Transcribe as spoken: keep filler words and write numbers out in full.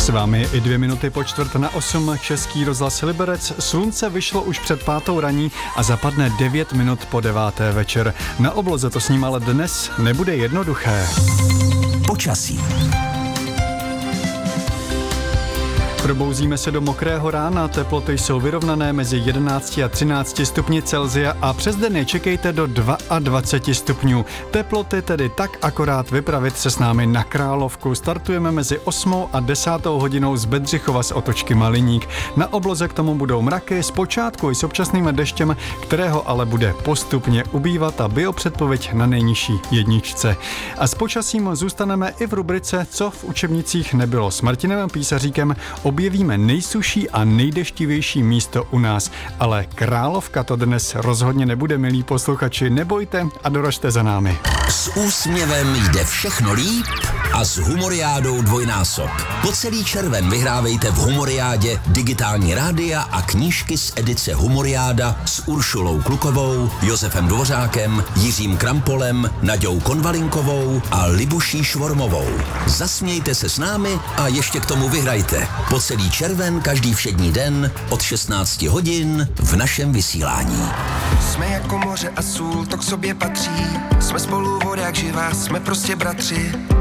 S vámi je i dvě minuty po čtvrt na osm, Český rozhlas Liberec. Slunce vyšlo už před pátou raní a zapadne devět minut po deváté večer. Na obloze to s ním ale dnes nebude jednoduché. Počasí. Probouzíme se do mokrého rána, teploty jsou vyrovnané mezi jedenácti a třinácti stupni Celsia a přes den je čekejte do dvacet dva stupňů. Teploty tedy tak akorát vypravit se s námi na Královku. Startujeme mezi osmou a desátou hodinou z Bedřichova z Otočky Maliník. Na obloze k tomu budou mraky, zpočátku i s občasným deštěm, kterého ale bude postupně ubývat a biopředpověď na nejnižší jedničce. A s počasím zůstaneme i v rubrice Co v učebnicích nebylo. S Martinem Písaříkem objevíme nejsuší a nejdeštivější místo u nás, ale Královka to dnes rozhodně nebude, milí posluchači, nebojte a doražte za námi. S úsměvem jde všechno líp a s Humoriádou dvojnásob. Po celý červen vyhrávejte v Humoriádě digitální rádia a knížky z edice Humoriáda s Uršulou Klukovou, Josefem Dvořákem, Jiřím Krampolem, Naďou Konvalinkovou a Libuší Švormovou. Zasmějte se s námi a ještě k tomu vyhrajte. Po celý červen každý všední den od šestnácti hodin v našem vysílání. Jsme jako moře a sůl, to k sobě patří. Jsme spolu voda jak živá, jsme prostě bratři.